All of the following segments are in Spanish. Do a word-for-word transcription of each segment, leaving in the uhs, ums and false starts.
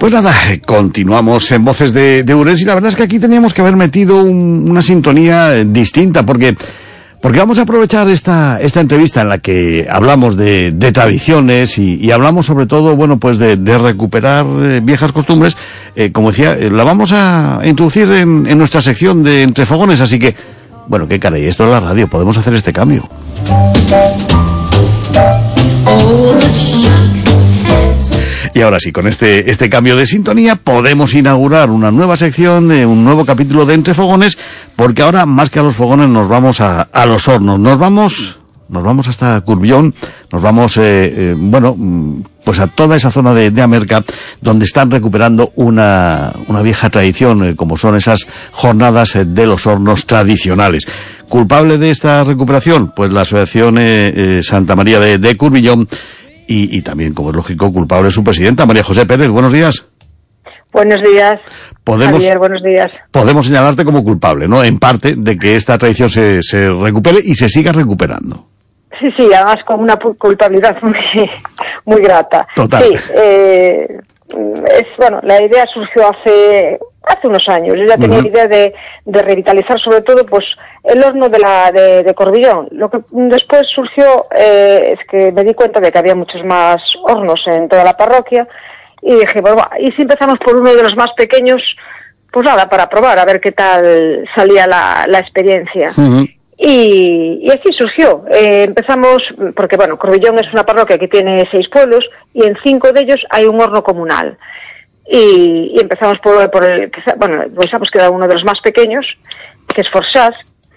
Pues nada, continuamos en Voces de, de Ourense, y la verdad es que aquí teníamos que haber metido un, una sintonía distinta, porque porque vamos a aprovechar esta esta entrevista en la que hablamos de, de tradiciones y, y hablamos sobre todo, bueno, pues de, de recuperar eh, viejas costumbres. Eh, como decía, eh, la vamos a introducir en, en nuestra sección de Entre Fogones, así que, bueno, qué caray, esto es la radio, podemos hacer este cambio. Y ahora sí, con este este cambio de sintonía podemos inaugurar una nueva sección, de un nuevo capítulo de Entre Fogones, porque ahora más que a los fogones nos vamos a, a los hornos, nos vamos nos vamos hasta Curbillón, nos vamos, eh, eh, bueno, pues a toda esa zona de, de Amerca, donde están recuperando una, una vieja tradición, eh, como son esas jornadas eh, de los hornos tradicionales. ¿Culpable de esta recuperación? Pues la Asociación eh, eh, Santa María de, de Curbillón. Y, y también, como es lógico, culpable su presidenta, María José Pérez. Buenos días. Buenos días, podemos, Javier, buenos días. Podemos señalarte como culpable, ¿no? En parte, de que esta tradición se, se recupere y se siga recuperando. Sí, sí, además con una culpabilidad muy, muy grata. Total. Sí, eh, es, bueno, la idea surgió hace hace unos años. Yo ya tenía uh-huh. la idea de, de revitalizar sobre todo pues el horno de la de, de Corbillón. Lo que después surgió eh, es que me di cuenta de que había muchos más hornos en toda la parroquia y dije, bueno, y si empezamos por uno de los más pequeños, pues nada, para probar, a ver qué tal salía la, la experiencia. Uh-huh. Y, y así surgió. Eh, empezamos, porque bueno, Corbillón es una parroquia que tiene seis pueblos y en cinco de ellos hay un horno comunal. Y, y empezamos por, por el, bueno, pensamos que era uno de los más pequeños, que es Forsás,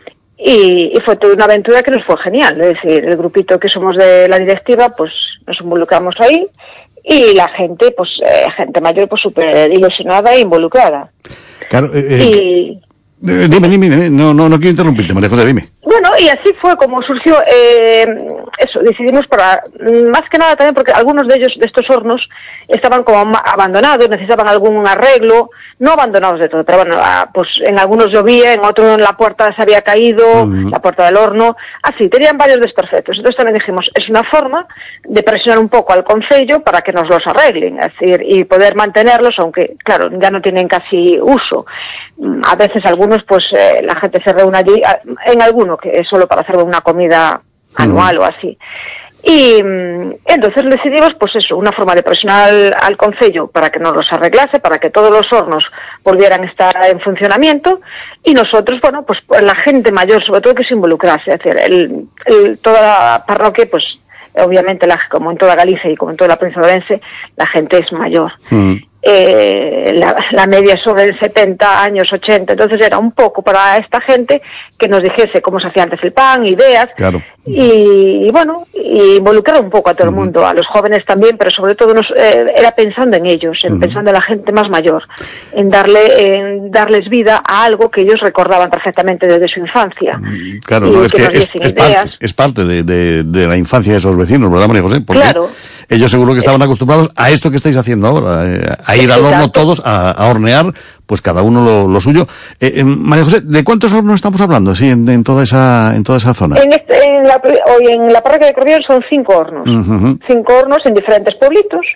y, y fue toda una aventura que nos fue genial. Es decir, el grupito que somos de la directiva, pues nos involucramos ahí, y la gente, pues, eh, gente mayor, pues súper ilusionada e involucrada. Claro, eh, eh, y... Dime, dime, dime, no, no, no quiero interrumpirte, María José, dime. Bueno, y así fue como surgió, eh, eso, decidimos para, más que nada también porque algunos de ellos, de estos hornos, estaban como abandonados, necesitaban algún arreglo, no abandonados de todo, pero bueno, pues en algunos llovía, en otros la puerta se había caído, uh-huh. la puerta del horno, así, tenían varios desperfectos. Entonces también dijimos, es una forma de presionar un poco al concello para que nos los arreglen, es decir, y poder mantenerlos, aunque, claro, ya no tienen casi uso. A veces algunos, pues, eh, la gente se reúne allí, en alguno que es solo para hacer una comida anual uh-huh. o así. Y entonces decidimos, pues eso, una forma de presionar al, al concello para que nos los arreglase, para que todos los hornos volvieran a estar en funcionamiento, y nosotros, bueno, pues la gente mayor, sobre todo, que se involucrase. Es decir, el, el, toda la parroquia, pues, obviamente, la, como en toda Galicia y como en toda la provincia de Ourense, la gente es mayor. Uh-huh. Eh, la, la media es sobre setenta años, ochenta, entonces era un poco para esta gente que nos dijese cómo se hacía antes el pan, ideas, claro. y, y bueno, y involucrar un poco a todo el mundo, uh-huh. a los jóvenes también, pero sobre todo nos, eh, era pensando en ellos, en uh-huh. pensando en la gente más mayor, en darle, en darles vida a algo que ellos recordaban perfectamente desde su infancia. Claro, no, es que, que es, es, parte, es parte de, de, de la infancia de esos vecinos, ¿verdad, María José? Porque claro. ellos seguro que estaban acostumbrados a esto que estáis haciendo ahora, eh, a ir al horno Exacto. todos, a, a hornear, pues cada uno lo, lo suyo. Eh, eh, María José, ¿de cuántos hornos estamos hablando, sí, en, en toda esa en toda esa zona? En, este, en, la, hoy en la parroquia de Corbillón son cinco hornos, uh-huh. cinco hornos en diferentes pueblitos,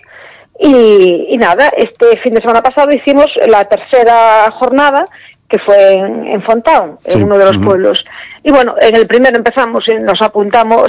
y, y nada, este fin de semana pasado hicimos la tercera jornada, que fue en, en Fontán, en sí. uno de los uh-huh. pueblos. Y bueno, en el primero empezamos, nos apuntamos,